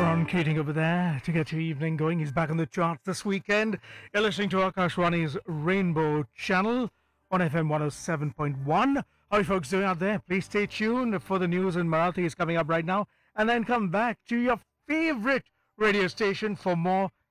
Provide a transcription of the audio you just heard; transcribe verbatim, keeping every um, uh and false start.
Ron Keating over there to get your evening going. He's back on the charts this weekend. You're listening to Akashwani's Rainbow Channel on F M one oh seven point one. How are you folks doing out there? Please stay tuned for the news in Marathi is coming up right now. And then come back to your favorite radio station for more